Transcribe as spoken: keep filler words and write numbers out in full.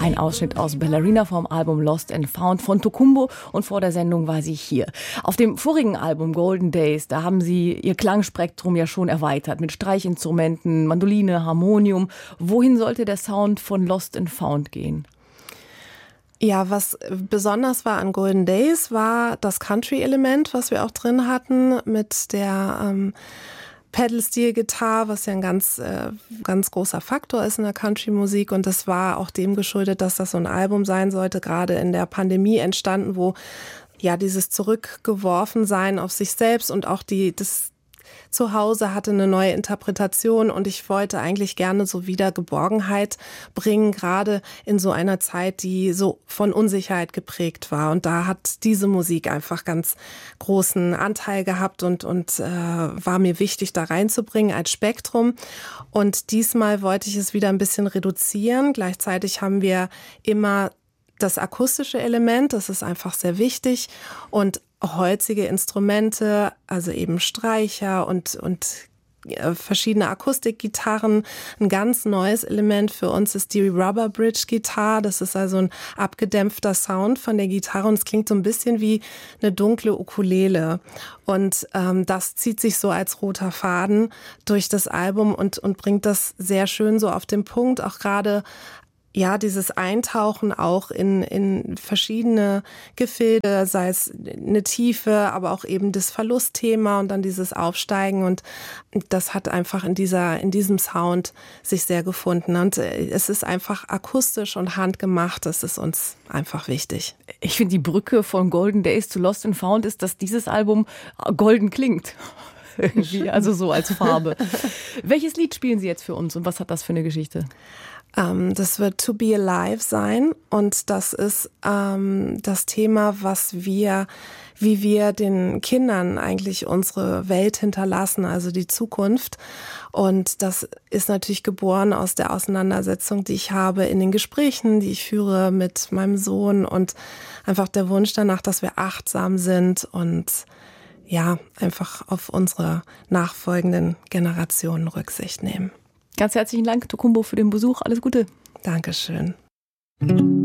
Ein Ausschnitt aus Ballerina vom Album Lost and Found von Tokumbo und vor der Sendung war sie hier. Auf dem vorigen Album Golden Days, da haben sie ihr Klangspektrum ja schon erweitert mit Streichinstrumenten, Mandoline, Harmonium. Wohin sollte der Sound von Lost and Found gehen? Ja, was besonders war an Golden Days, war das Country-Element, was wir auch drin hatten mit der ähm, Pedal-Steel-Gitarre, was ja ein ganz, äh, ganz großer Faktor ist in der Country-Musik. Und das war auch dem geschuldet, dass das so ein Album sein sollte, gerade in der Pandemie entstanden, wo ja dieses Zurückgeworfensein auf sich selbst und auch die das Zuhause hatte eine neue Interpretation und ich wollte eigentlich gerne so wieder Geborgenheit bringen, gerade in so einer Zeit, die so von Unsicherheit geprägt war. Und da hat diese Musik einfach ganz großen Anteil gehabt und, und äh, war mir wichtig, da reinzubringen als Spektrum. Und diesmal wollte ich es wieder ein bisschen reduzieren. Gleichzeitig haben wir immer das akustische Element, das ist einfach sehr wichtig und holzige Instrumente, also eben Streicher und, und verschiedene Akustikgitarren. Ein ganz neues Element für uns ist die Rubber Bridge Gitarre. Das ist also ein abgedämpfter Sound von der Gitarre und es klingt so ein bisschen wie eine dunkle Ukulele. Und ähm, das zieht sich so als roter Faden durch das Album und, und bringt das sehr schön so auf den Punkt, auch gerade ja, dieses Eintauchen auch in, in verschiedene Gefilde, sei es eine Tiefe, aber auch eben das Verlustthema und dann dieses Aufsteigen und das hat einfach in dieser, in diesem Sound sich sehr gefunden und es ist einfach akustisch und handgemacht, das ist uns einfach wichtig. Ich finde, die Brücke von Golden Days zu Lost and Found ist, dass dieses Album golden klingt. Irgendwie, also so als Farbe. Welches Lied spielen Sie jetzt für uns und was hat das für eine Geschichte? Ähm, das wird To Be Alive sein und das ist ähm, das Thema, was wir, wie wir den Kindern eigentlich unsere Welt hinterlassen, also die Zukunft. Und das ist natürlich geboren aus der Auseinandersetzung, die ich habe in den Gesprächen, die ich führe mit meinem Sohn und einfach der Wunsch danach, dass wir achtsam sind und ja, einfach auf unsere nachfolgenden Generationen Rücksicht nehmen. Ganz herzlichen Dank, Tokumbo, für den Besuch. Alles Gute. Dankeschön.